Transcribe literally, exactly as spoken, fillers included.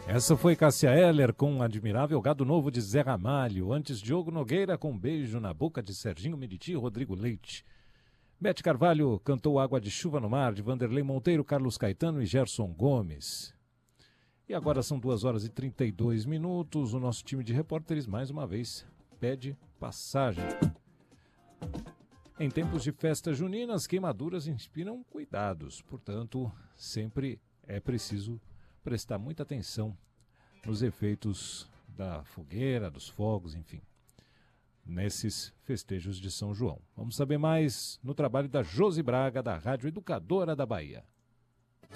Essa foi Cássia Eller com um admirável Gado Novo de Zé Ramalho. Antes, Diogo Nogueira com um beijo na boca de Serginho Meriti e Rodrigo Leite. Bete Carvalho cantou Água de Chuva no Mar, de Vanderlei Monteiro, Carlos Caetano e Gerson Gomes. E agora são duas horas e trinta e dois minutos. O nosso time de repórteres, mais uma vez, pede passagem. Em tempos de festas juninas, queimaduras inspiram cuidados. Portanto, sempre é preciso prestar muita atenção nos efeitos da fogueira, dos fogos, enfim, nesses festejos de São João. Vamos saber mais no trabalho da Josi Braga, da Rádio Educadora da Bahia.